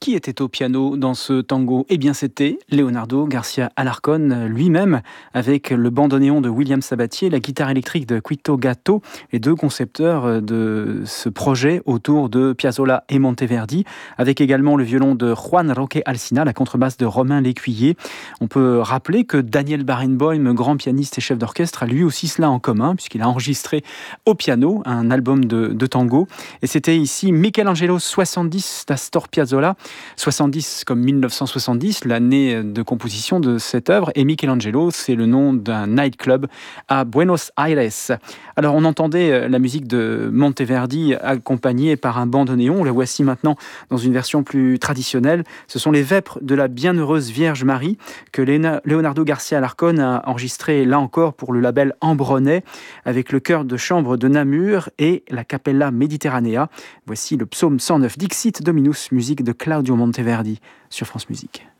Qui était au piano dans ce tango? Eh bien, c'était Leonardo Garcia Alarcón lui-même, avec le bandoneon de William Sabatier, la guitare électrique de Quito Gatto, les deux concepteurs de ce projet autour de Piazzolla et Monteverdi, avec également le violon de Juan Roque Alsina, la contrebasse de Romain Lécuyer. On peut rappeler que Daniel Barenboim, grand pianiste et chef d'orchestre, a lui aussi cela en commun, puisqu'il a enregistré au piano un album de tango. Et c'était ici Michelangelo 70 d'Astor Piazzolla, 70 comme 1970, l'année de composition de cette œuvre. Et Michelangelo, c'est le nom d'un nightclub à Buenos Aires. Alors on entendait la musique de Monteverdi accompagnée par un bandoneon. La voici maintenant dans une version plus traditionnelle. Ce sont les vêpres de la Bienheureuse Vierge Marie que Leonardo Garcia Alarcón a enregistré là encore pour le label Ambronay avec le chœur de chambre de Namur et la Capella Mediterranea. Voici le psaume 109 Dixit Dominus, musique de Claudio Monteverdi sur France Musique.